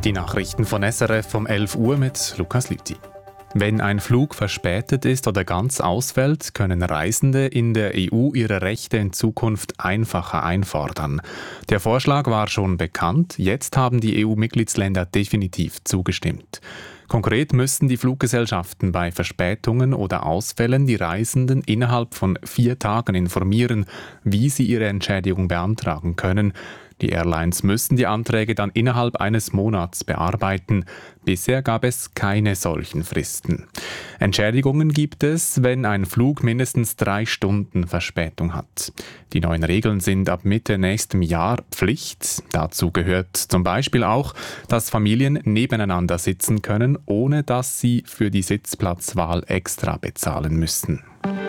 Die Nachrichten von SRF um 11 Uhr mit Lukas Lüthi. Wenn ein Flug verspätet ist oder ganz ausfällt, können Reisende in der EU ihre Rechte in Zukunft einfacher einfordern. Der Vorschlag war schon bekannt, jetzt haben die EU-Mitgliedsländer definitiv zugestimmt. Konkret müssten die Fluggesellschaften bei Verspätungen oder Ausfällen die Reisenden innerhalb von 4 Tagen informieren, wie sie ihre Entschädigung beantragen können. Die Airlines müssen die Anträge dann innerhalb eines Monats bearbeiten. Bisher gab es keine solchen Fristen. Entschädigungen gibt es, wenn ein Flug mindestens 3 Stunden Verspätung hat. Die neuen Regeln sind ab Mitte nächstem Jahr Pflicht. Dazu gehört zum Beispiel auch, dass Familien nebeneinander sitzen können, ohne dass sie für die Sitzplatzwahl extra bezahlen müssen.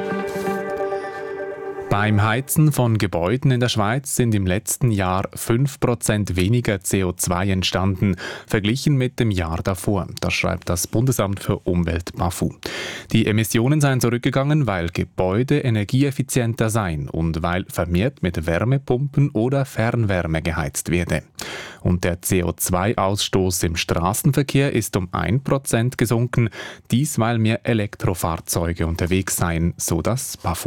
Beim Heizen von Gebäuden in der Schweiz sind im letzten Jahr 5% weniger CO2 entstanden, verglichen mit dem Jahr davor. Das schreibt das Bundesamt für Umwelt BAFU. Die Emissionen seien zurückgegangen, weil Gebäude energieeffizienter seien und weil vermehrt mit Wärmepumpen oder Fernwärme geheizt werde. Und der CO2-Ausstoß im Straßenverkehr ist um 1% gesunken, dies weil mehr Elektrofahrzeuge unterwegs seien, so das BAFU.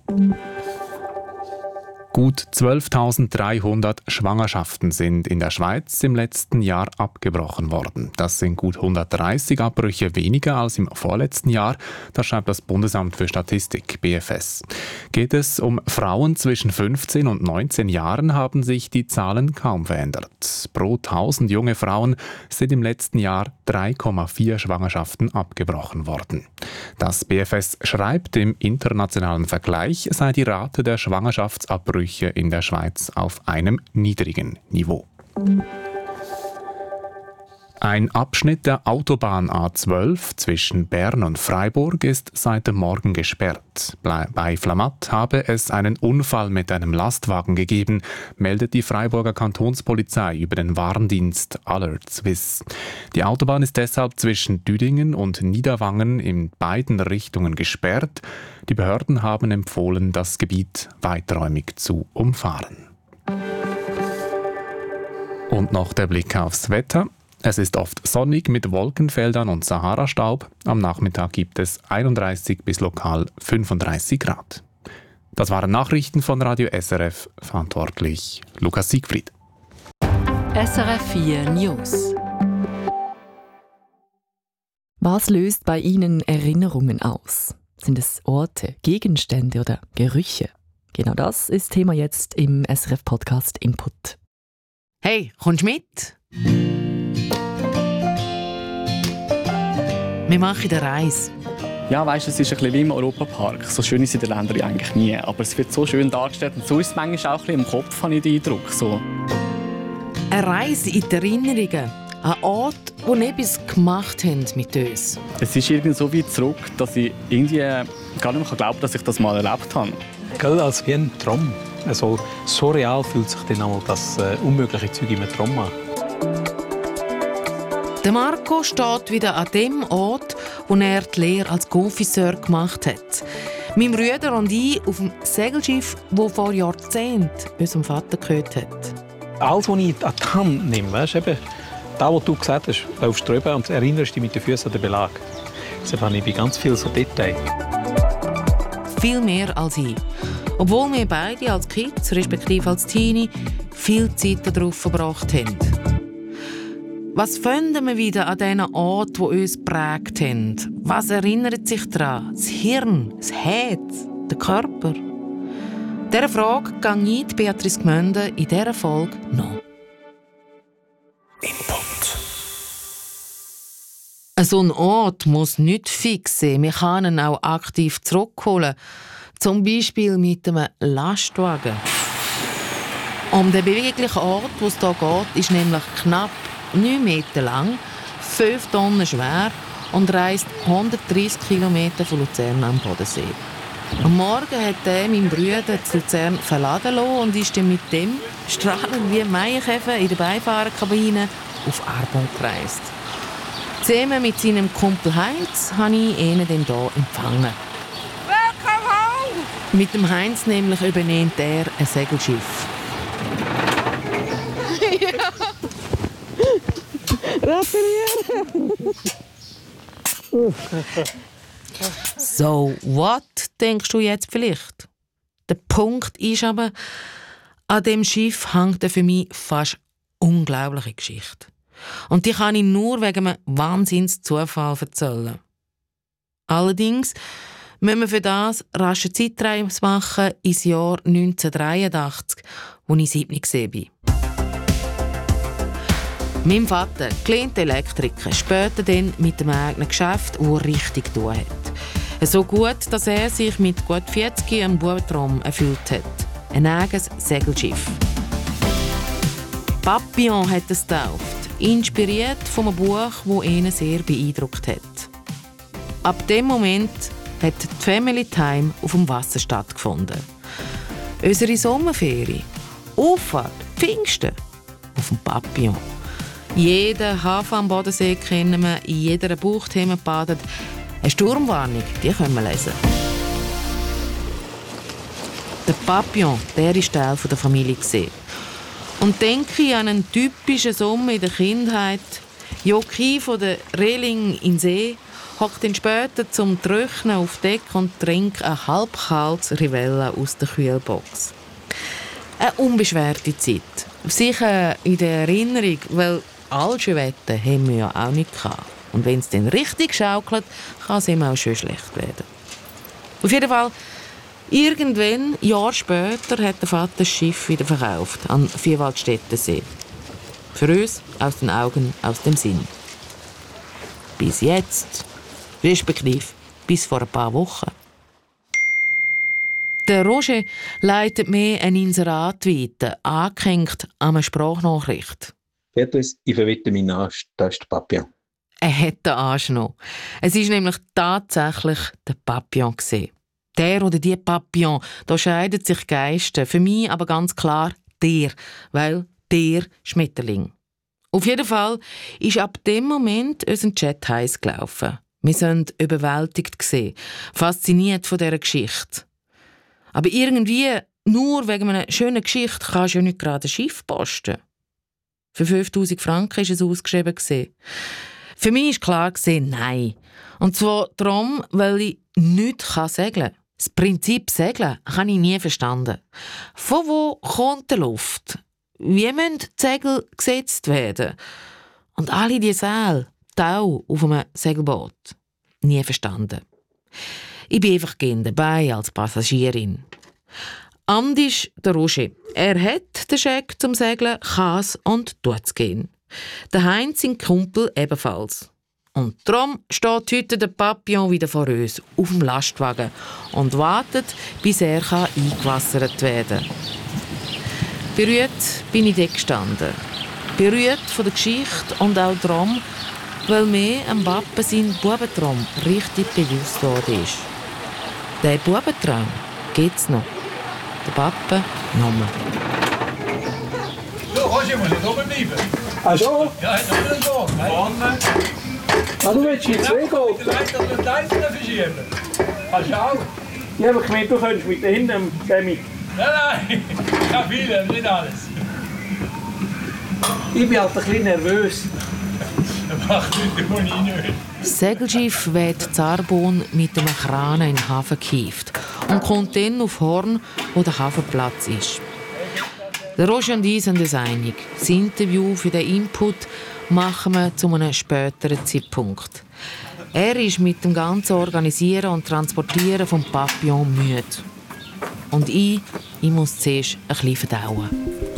Gut 12.300 Schwangerschaften sind in der Schweiz im letzten Jahr abgebrochen worden. Das sind gut 130 Abbrüche weniger als im vorletzten Jahr, das schreibt das Bundesamt für Statistik, BFS. Geht es um Frauen zwischen 15 und 19 Jahren, haben sich die Zahlen kaum verändert. Pro 1000 junge Frauen sind im letzten Jahr 3,4 Schwangerschaften abgebrochen worden. Das BFS schreibt, im internationalen Vergleich sei die Rate der Schwangerschaftsabbrüche in der Schweiz auf einem niedrigen Niveau. Ein Abschnitt der Autobahn A12 zwischen Bern und Freiburg ist seit dem Morgen gesperrt. Bei Flamatt habe es einen Unfall mit einem Lastwagen gegeben, meldet die Freiburger Kantonspolizei über den Warndienst Alert Swiss. Die Autobahn ist deshalb zwischen Düdingen und Niederwangen in beiden Richtungen gesperrt. Die Behörden haben empfohlen, das Gebiet weiträumig zu umfahren. Und noch der Blick aufs Wetter. Es ist oft sonnig mit Wolkenfeldern und Sahara-Staub. Am Nachmittag gibt es 31 bis lokal 35 Grad. Das waren Nachrichten von Radio SRF, verantwortlich Lukas Siegfried. SRF 4 News. Was löst bei Ihnen Erinnerungen aus? Sind es Orte, Gegenstände oder Gerüche? Genau das ist Thema jetzt im SRF-Podcast Input. Hey, kommst du mit? Wir machen eine Reise. Ja, weißt du, es ist ein bisschen wie im Europapark. So schön ist es in den Ländern eigentlich nie. Aber es wird so schön dargestellt. Und so ist es manchmal auch ein bisschen im Kopf, habe ich den Eindruck. So. Eine Reise in die Erinnerungen. Ein Ort, wo etwas gemacht haben mit uns. Es ist irgendwie so weit zurück, dass ich irgendwie gar nicht mehr glauben kann, dass ich das mal erlebt habe. Gell, als wie ein Traum. Also, so real fühlt sich dann einmal das unmögliche Zeug im Traum an. Der Marco steht wieder an dem Ort, wo er die Lehre als Confiseur gemacht hat. Mein Bruder und ich auf dem Segelschiff, das vor Jahrzehnten unserem Vater gehört hat. Alles, was ich an die Hand nehme, weißt, eben, das, was du gesagt hast, laufst drüber und erinnerst dich mit den Füßen an den Belag. Deshalb habe ich bei ganz vielen so Details. Viel mehr als ich. Obwohl wir beide als Kids, respektive als Teenie, viel Zeit darauf verbracht haben. Was finden wir wieder an diesen Orten, die uns geprägt haben? Was erinnert sich daran? Das Hirn, das Herz, der Körper? Dieser Frage gehe ich Beatrice Gmünde in dieser Folge noch. Input. So ein Ort muss nicht fix sein. Wir können ihn auch aktiv zurückholen. Zum Beispiel mit einem Lastwagen. Um den beweglichen Ort, wo es hier geht, ist nämlich knapp 9 Meter lang, 5 Tonnen schwer und reist 130 Kilometer von Luzern am Bodensee. Am Morgen hat mein Bruder zu Luzern verladen lassen und ist dann mit dem, strahlend wie ein Maienkäfer in der Beifahrerkabine, auf Aargau gereist. Zusammen mit seinem Kumpel Heinz habe ich ihn dann hier empfangen. Welcome home! Mit dem Heinz nämlich übernimmt er ein Segelschiff. reparieren. So, what, denkst du jetzt vielleicht? Der Punkt ist aber, an dem Schiff hängt eine für mich fast unglaubliche Geschichte. Und die kann ich nur wegen einem Wahnsinnszufall erzählen. Allerdings müssen wir für das rasch eine Zeitreise machen ins Jahr 1983, wo ich 7 war. Mein Vater, gelernter Elektriker, später dann mit einem eigenen Geschäft, das er richtig tun hat. So gut, dass er sich mit gut 40 einen Bubentraum erfüllt hat. Ein eigenes Segelschiff. Papillon hat es getauft, inspiriert von einem Buch, das ihn sehr beeindruckt hat. Ab dem Moment hat die Family Time auf dem Wasser stattgefunden. Unsere Sommerferien, Auffahrt, Pfingsten, auf dem Papillon. Jeden Hafen am Bodensee kennen wir, in jeder Bucht haben wir gebadet. Eine Sturmwarnung, die können wir lesen. Der Papillon, der war Teil der Familie. Und denke ich an einen typischen Sommer in der Kindheit. Jockey von der Reling in den See hockt dann später zum Trocknen auf Deck und trinkt ein halbkaltes Rivella aus der Kühlbox. Eine unbeschwerte Zeit. Sicher in der Erinnerung, weil allsche Wetter haben wir ja auch nicht gehabt. Und wenn es dann richtig schaukelt, kann es ihm auch schon schlecht werden. Auf jeden Fall, irgendwann, Jahr später, hat der Vater das Schiff wieder verkauft an Vierwaldstättensee. Für uns aus den Augen, aus dem Sinn. Bis jetzt, respektive bis vor ein paar Wochen. Der Roger leitet mir ein Inserat weiter, angehängt an eine Sprachnachricht. Beatrice, ich verwette meinen Arsch, das ist der Papillon. Er hat den Arsch noch. Es war nämlich tatsächlich der Papillon. Der oder die Papillon, da scheiden sich Geister. Für mich aber ganz klar der, weil der Schmetterling. Auf jeden Fall ist ab dem Moment unser Chat heiß gelaufen. Wir sind überwältigt gesehen, fasziniert von dieser Geschichte. Aber irgendwie, nur wegen einer schönen Geschichte, kannst du ja nicht gerade ein Schiff posten. Für 5000 Franken war es ausgeschrieben. Für mich war klar, nein. Und zwar darum, weil ich nicht segeln kann. Das Prinzip Segeln habe ich nie verstanden. Von wo kommt die Luft? Wie müssen die Segel gesetzt werden? Und alle diese Säle, Tau auf einem Segelboot. Nie verstanden. Ich bin einfach gerne dabei als Passagierin. Anders der Roger. Er hat den Scheck zum Segeln, kann es und tut es gehen. Der Heinz, sein Kumpel, ebenfalls. Und darum steht heute der Papillon wieder vor uns, auf dem Lastwagen und wartet, bis er eingewassert werden kann. Berührt bin ich dort gestanden. Berührt von der Geschichte und auch darum, weil mir am Papa sein Bubentraum richtig bewusst worden ist. Der Bubentraum gibt's noch. Der Papa nochmal. So, Roger, muss ich oben bleiben? Ach so? Ja, ich habe einen Bogen. Vorne. Ah, du willst mit 2 Mit gehen? der Leiter und den Einzelnen verschieben. Hast du auch? Ja, aber ich meine, du könntest mit hinten mit. Nein, ich habe viele, nicht alles. Ich bin halt ein bisschen nervös. Das macht nichts, muss ich nicht. Das Segelschiff wird Zarbon mit einem Kran in den Hafen gehievt und kommt dann auf Horn, wo der Hafenplatz ist. Der Roger und ich sind uns einig. Das Interview für den Input machen wir zu einem späteren Zeitpunkt. Er ist mit dem ganzen Organisieren und Transportieren vom Papillon müde. Und ich muss zuerst ein bisschen verdauen.